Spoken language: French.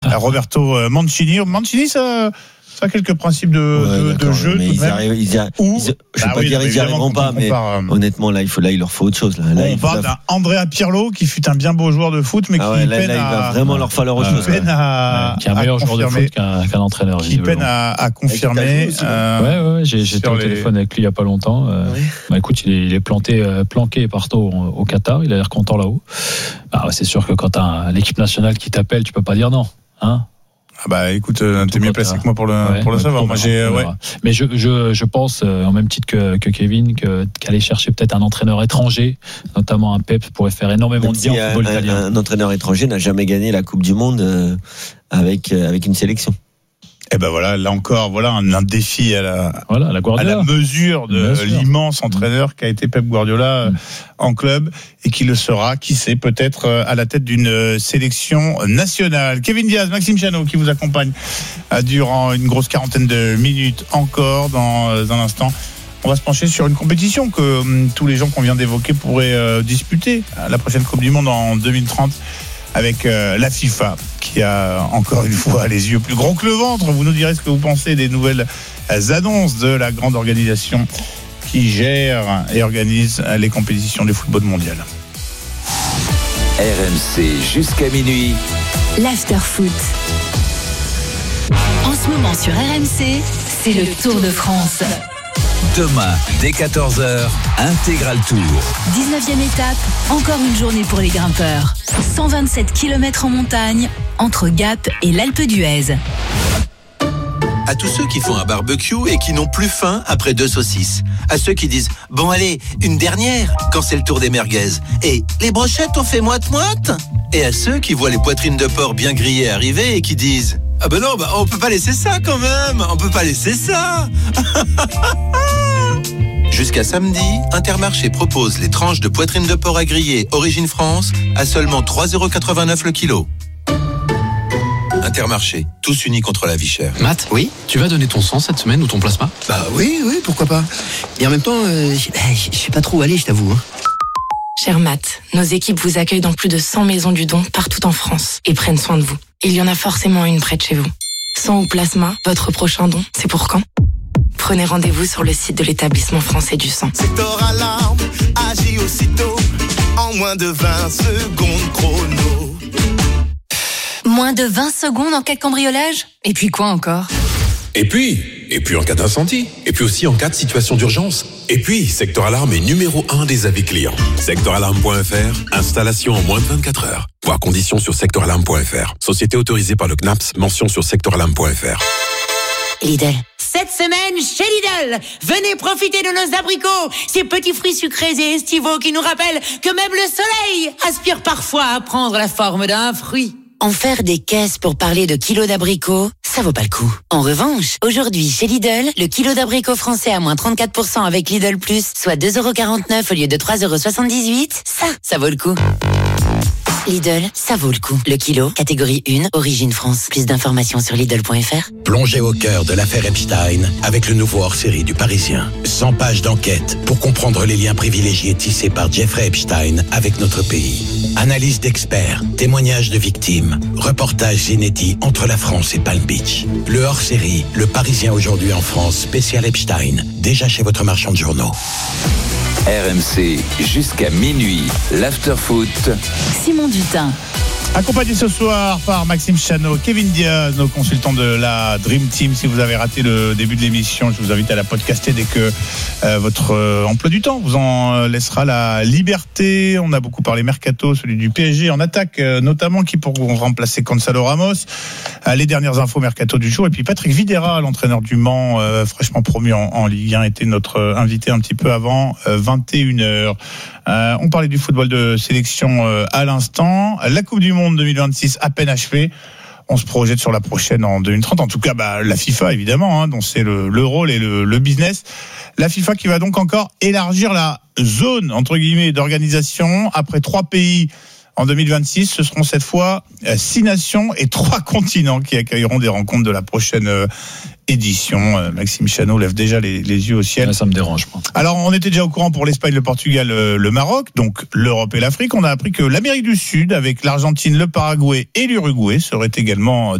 Roberto Mancini. Mancini, ça a quelques principes de jeu. Mais je ne vais pas dire qu'ils n'y arriveront pas, mais honnêtement, là, il leur faut autre chose. Là, on parle d'un Andrea Pirlo qui fut un bien beau joueur de foot, mais qui peine il va vraiment leur falloir autre chose. Qui est un meilleur joueur de foot qu'un entraîneur. Qui peine à confirmer. J'ai été au téléphone avec lui il n'y a pas longtemps. Écoute, il est planqué partout au Qatar. Il a l'air content là-haut. C'est sûr que quand tu as l'équipe nationale qui t'appelle, tu peux pas dire non. Écoute, t'es mieux placé que moi pour le savoir. Moi, Mais je pense, en même titre que Kevin, qu'aller chercher peut-être un entraîneur étranger, notamment un Pep, pourrait faire énormément de bien au football italien. Un entraîneur étranger n'a jamais gagné la Coupe du Monde avec une sélection. Et là encore, un défi à la mesure de l'immense entraîneur qu'a été Pep Guardiola en club et qui le sera, qui sait, peut-être à la tête d'une sélection nationale. Kevin Diaz, Maxime Chano qui vous accompagne durant une grosse quarantaine de minutes encore dans un instant. On va se pencher sur une compétition que tous les gens qu'on vient d'évoquer pourraient disputer à la prochaine Coupe du Monde en 2030. Avec la FIFA qui a encore une fois les yeux plus gros que le ventre. Vous nous direz ce que vous pensez des nouvelles annonces de la grande organisation qui gère et organise les compétitions du football mondial. RMC jusqu'à minuit. L'after-foot. En ce moment sur RMC, c'est le Tour de France. Demain, dès 14h, Intégral Tour. 19e étape, encore une journée pour les grimpeurs. 127 km en montagne, entre Gap et l'Alpe d'Huez. À tous ceux qui font un barbecue et qui n'ont plus faim après 2 saucisses. À ceux qui disent « Bon allez, une dernière » quand c'est le tour des merguez. Et « Les brochettes on fait moite-moite » Et à ceux qui voient les poitrines de porc bien grillées arriver et qui disent « Ah ben non, on peut pas laisser ça quand même. On peut pas laisser ça » Jusqu'à samedi, Intermarché propose les tranches de poitrine de porc à griller Origine France à seulement 3,89€ le kilo. Intermarché, tous unis contre la vie chère. Matt, oui, tu vas donner ton sang cette semaine ou ton plasma ? Oui, pourquoi pas. Et en même temps, je sais pas trop où aller, je t'avoue. Cher Matt, nos équipes vous accueillent dans plus de 100 maisons du don partout en France et prennent soin de vous. Il y en a forcément une près de chez vous. Sang ou plasma, votre prochain don, c'est pour quand ? Prenez rendez-vous sur le site de l'établissement français du sang. Sector Alarme agit aussitôt en moins de 20 secondes chrono. Moins de 20 secondes en cas de cambriolage ? Et puis quoi encore ? Et puis en cas d'incendie. Et puis aussi en cas de situation d'urgence. Et puis, Sector Alarme est numéro 1 des avis clients. Sectoralarme.fr, installation en moins de 24 heures. Voir conditions sur sectoralarme.fr. Société autorisée par le CNAPS, mention sur sectoralarme.fr. Lidl. Cette semaine, chez Lidl, venez profiter de nos abricots, ces petits fruits sucrés et estivaux qui nous rappellent que même le soleil aspire parfois à prendre la forme d'un fruit. En faire des caisses pour parler de kilos d'abricots, ça vaut pas le coup. En revanche, aujourd'hui, chez Lidl, le kilo d'abricots français à moins 34% avec Lidl Plus, soit 2,49€ au lieu de 3,78€, ça vaut le coup. Lidl, ça vaut le coup. Le kilo, catégorie 1, Origine France. Plus d'informations sur Lidl.fr. Plongez au cœur de l'affaire Epstein avec le nouveau hors-série du Parisien. 100 pages d'enquête pour comprendre les liens privilégiés tissés par Jeffrey Epstein avec notre pays. Analyse d'experts, témoignages de victimes, reportages inédits entre la France et Palm Beach. Le hors-série, le Parisien aujourd'hui en France, spécial Epstein. Déjà chez votre marchand de journaux. RMC jusqu'à minuit, l'after-foot. Simon Dutin. Accompagné ce soir par Maxime Chano, Kevin Diaz, nos consultants de la Dream Team. Si vous avez raté le début de l'émission, je vous invite à la podcaster dès que votre emploi du temps vous en laissera la liberté. On a beaucoup parlé mercato, celui du PSG en attaque notamment, qui pourront remplacer Gonzalo Ramos. Les dernières infos mercato du jour. Et puis Patrick Vieira, l'entraîneur du Mans, fraîchement promu en Ligue 1, était notre invité un petit peu avant 21h. On parlait du football de sélection à l'instant. La Coupe du Monde 2026 à peine achevée. On se projette sur la prochaine en 2030. En tout cas, la FIFA, évidemment, dont c'est le rôle et le business. La FIFA qui va donc encore élargir la zone, entre guillemets, d'organisation. Après 3 pays en 2026, ce seront cette fois 6 nations et 3 continents qui accueilleront des rencontres de la prochaine édition. Maxime Chano lève déjà les yeux au ciel. Ça me dérange pas. Alors, on était déjà au courant pour l'Espagne, le Portugal, le Maroc, donc l'Europe et l'Afrique. On a appris que l'Amérique du Sud, avec l'Argentine, le Paraguay et l'Uruguay, seraient également